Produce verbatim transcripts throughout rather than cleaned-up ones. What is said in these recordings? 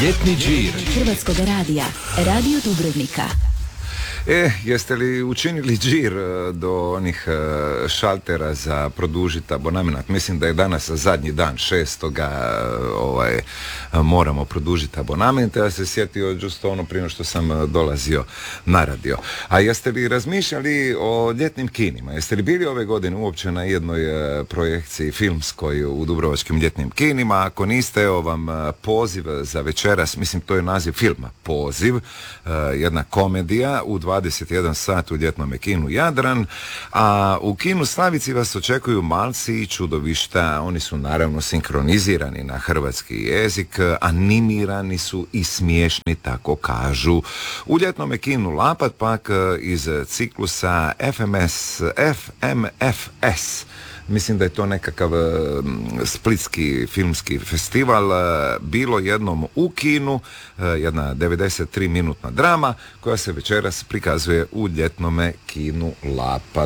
Ljetni džir Hrvatskog radija, Radio Dubrovnika. E, jeste li učinili džir do onih šaltera za produžiti abonament? Mislim da je danas zadnji dan, šestoga ovaj, moramo produžiti abonament. Ja se sjetio just ono prije što sam dolazio na radio. A jeste li razmišljali o ljetnim kinima? Jeste li bili ove godine uopće na jednoj projekciji filmskoj u dubrovačkim ljetnim kinima? Ako niste, evo vam poziv za večeras, mislim to je naziv filma, Poziv, jedna komedija u dvadeset jedan sat u ljetnom kinu Jadran, a u kinu Slavici vas očekuju Malci i čudovišta. Oni su naravno sinkronizirani na hrvatski jezik, animirani su i smiješni, tako kažu. U ljetnom kinu Lapat pak iz ciklusa F M S, F M F S. Mislim da je to nekakav splitski filmski festival, bilo jednom u kinu, jedna devedeset tri minutna drama koja se večeras prikazuje u ljetnome kinu Lapad.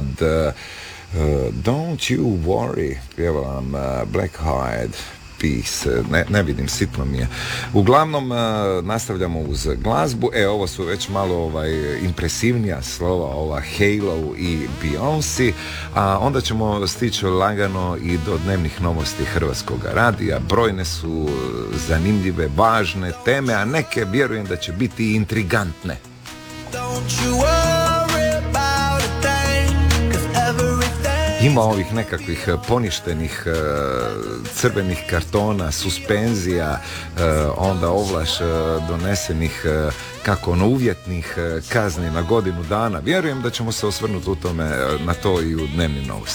Don't you worry, pjevam Black Eyed Peas, ne, ne vidim, sitno mi je. Uglavnom nastavljamo uz glazbu. E, ovo su već malo ovaj, impresivnija slova, ova Halo i Beyoncé, a onda ćemo stići lagano i do dnevnih novosti Hrvatskog radija. Brojne su zanimljive, važne teme, a neke vjerujem da će biti i intrigantne. Don't you worry about a thing, 'cause everything... Ima ovih nekakvih poništenih uh, crvenih kartona, suspenzija, uh, onda ovlaš uh, donesenih uh, kako ono uvjetnih uh, kazni na godinu dana. Vjerujem da ćemo se osvrnuti u tome, uh, na to i u dnevnim novosti.